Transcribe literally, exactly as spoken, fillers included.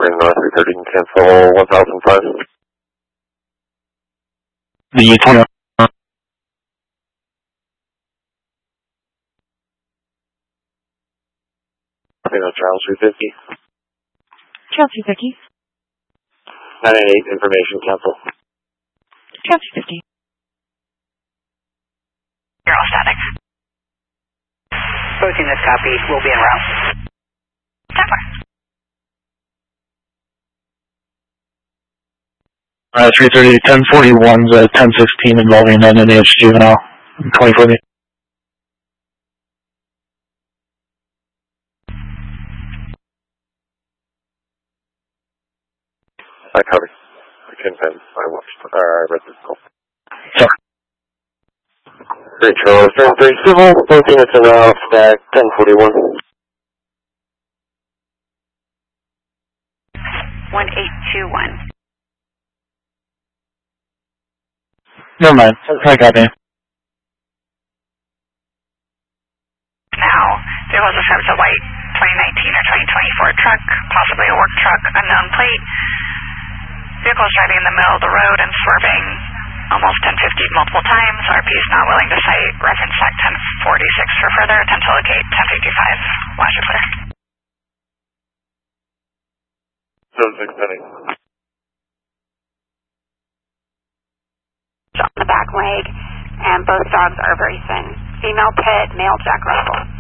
We're in North three thirty and cancel one thousand five. The twenty. Charles three fifty. Charles three fifty. nine eight information cancel. Charles three fifty. You're all static. Both units copy. We'll be en route. Temper. Uh, three thirty, ten forty-one, uh, ten sixteen involving an N H juvenile. twenty forty. I covered. I couldn't pen. I watched. Uh, I read this call. Sorry. Great, Charles. Turn three civil. Both units are now stack ten forty-one. one eight two one. Never mind. I got you. Now, there was described as a white twenty nineteen or twenty twenty-four truck, possibly a work truck, unknown plate. Vehicle is driving in the middle of the road and swerving almost ten fifty multiple times. R P is not willing to cite. Reference stack ten forty-six for further. ten to locate ten fifty-five. Watch your footer. seven six penny. On the back leg, and both dogs are very thin. Female pit, male Jack Russell.